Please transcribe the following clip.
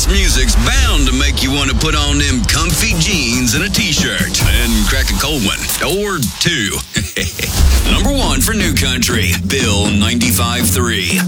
music's bound to make you want to put on them comfy jeans and a t-shirt and crack a cold one. Or two. Number 1 for New Country, Bill 95.3.